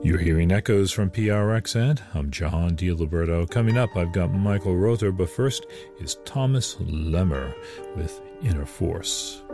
You're hearing echoes from PRXN. I'm John DiLiberto. Coming up, I've got Michael Rother, but first is Thomas Lemmer with Inner Force.